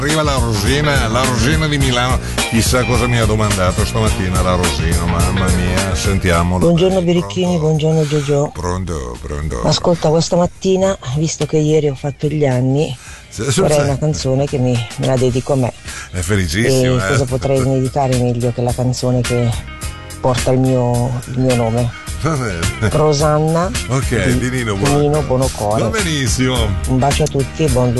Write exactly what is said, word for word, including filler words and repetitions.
Arriva la Rosina, la Rosina di Milano, chissà cosa mi ha domandato stamattina la Rosina, mamma mia, sentiamolo. Buongiorno Birichini, buongiorno Giorgio. Pronto, pronto. Ascolta, questa mattina, visto che ieri ho fatto gli anni, vorrei una canzone che mi, me la dedico a me. È felicissimo. E eh? cosa potrei dedicare meglio che la canzone che porta il mio, il mio nome? Vabbè. Rosanna Ok, di Nino, Nino Bonocore. Va benissimo. Un bacio a tutti e buon